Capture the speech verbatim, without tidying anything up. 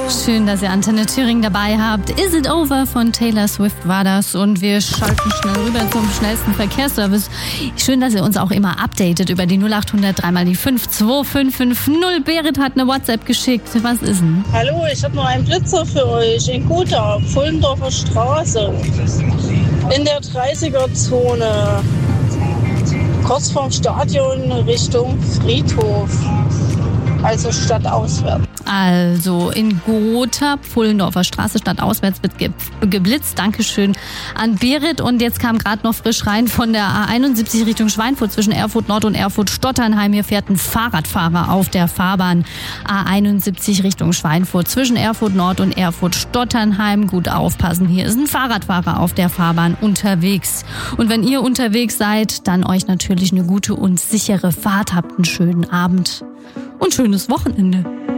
Schön, dass ihr Antenne Thüringen dabei habt. Is It Over von Taylor Swift war das und wir schalten schnell rüber zum schnellsten Verkehrsservice. Schön, dass ihr uns auch immer updatet über die null acht hundert drei mal die fünf zwei fünf fünf null. Berit hat eine WhatsApp geschickt. Was ist denn? Hallo, ich habe noch einen Blitzer für euch in Gotha, Pfullendorfer Straße, in der dreißiger-Zone, kurz vorm Stadion Richtung Friedhof, also stadtauswärts. Also in Gotha, Pfullendorfer Straße, stadtauswärts wird ge- geblitzt. Dankeschön an Berit. Und jetzt kam gerade noch frisch rein von der A einundsiebzig Richtung Schweinfurt zwischen Erfurt Nord und Erfurt Stotternheim. Hier fährt ein Fahrradfahrer auf der Fahrbahn. A einundsiebzig Richtung Schweinfurt zwischen Erfurt Nord und Erfurt Stotternheim. Gut aufpassen, hier ist ein Fahrradfahrer auf der Fahrbahn unterwegs. Und wenn ihr unterwegs seid, dann euch natürlich eine gute und sichere Fahrt. Habt einen schönen Abend und schönes Wochenende.